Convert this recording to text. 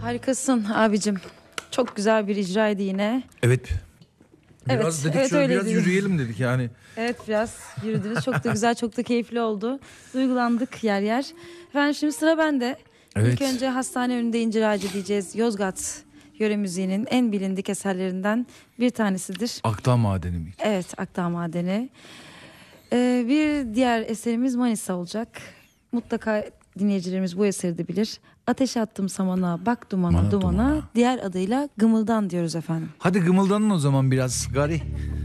Harikasın abicim. Çok güzel bir icraydı yine. Evet. Biraz Evet, dedik evet, şöyle öyle biraz dedim. yürüyelim dedik yani. Evet, biraz yürüdünüz. Çok da güzel, çok da keyifli oldu. Duygulandık yer yer. Efendim şimdi sıra bende. Evet. İlk önce hastane önünde incir ağacı diyeceğiz. Yozgat yöre müziğinin en bilindik eserlerinden bir tanesidir. Akdağ Madeni mi? Evet, Akdağ Madeni. Bir diğer eserimiz Manisa olacak. Mutlaka dinleyicilerimiz bu eseri de bilir. Ateş attım samana, bak dumana Dumana, dumana. dumana. Diğer adıyla Gımıldan diyoruz efendim. Hadi gımıldanın o zaman biraz Gari.